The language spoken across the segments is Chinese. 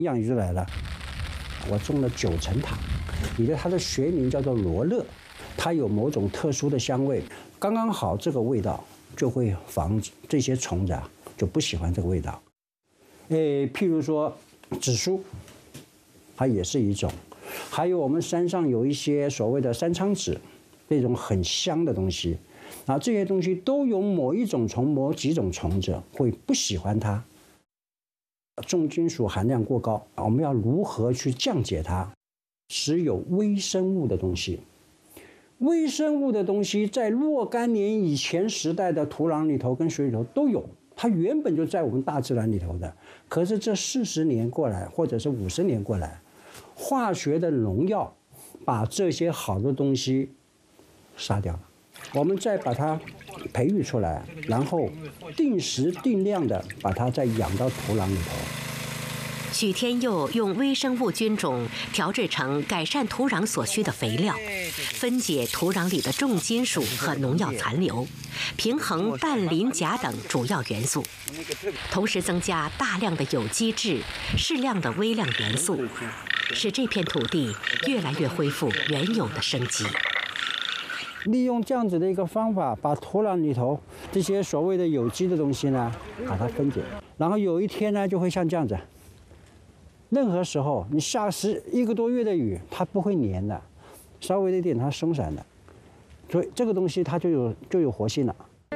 养鱼就来了，我种了9层塔，它的学名叫做罗勒，它有某种特殊的香味，刚刚好这个味道就会防止这些虫子就不喜欢这个味道。譬如说紫苏，它也是一种，还有我们山上有一些所谓的山苍子，这种很香的东西，这些东西都有某一种虫、某几种虫子会不喜欢它。重金属含量过高，我们要如何去降解它？只有微生物的东西。微生物的东西在若干年以前时代的土壤里头跟水里头都有，它原本就在我们大自然里头的。可是这40年过来，或者是50年过来，化学的农药把这些好的东西杀掉了。我们再把它培育出来，然后定时定量的把它再养到土壤里头。 许天佑用微生物菌种调制成改善土壤所需的肥料，分解土壤里的重金属和农药残留，平衡氮、磷、钾等主要元素，同时增加大量的有机质、适量的微量元素，使这片土地越来越恢复原有的生机。 利用这样子的一个方法，把土壤里头这些所谓的有机的东西呢，把它分解，然后有一天呢，就会像这样子。任何时候你下1个多月的雨，它不会粘的，稍微的一点它松散的，所以这个东西它就有活性了。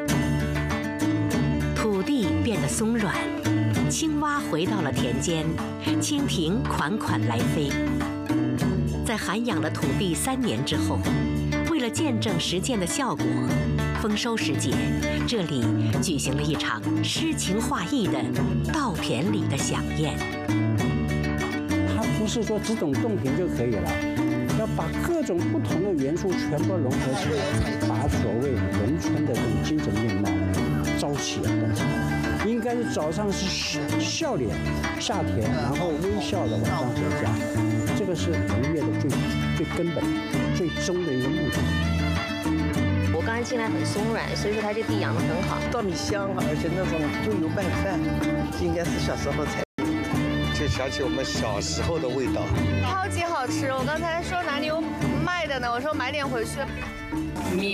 土地变得松软，青蛙回到了田间，蜻蜓款款来飞。在涵养了土地3年之后，为了见证实践的效果，丰收时节，这里举行了一场诗情画意的稻田里的飨宴。 它不是说只懂种田就可以了，要把各种不同的元素全部融合起来，把所谓农村的这种精神面貌朝气登场。应该是早上是笑脸下田，然后微笑的晚上回家，这个是农业的最根本、最终的一个目的。 我刚才进来很松软，所以说它这地养得很好。 稻米香，而且那种猪油拌饭，应该是小时候才。 就想起我们小时候的味道， 超级好吃！我刚才说哪里有卖的呢？我说买点回去。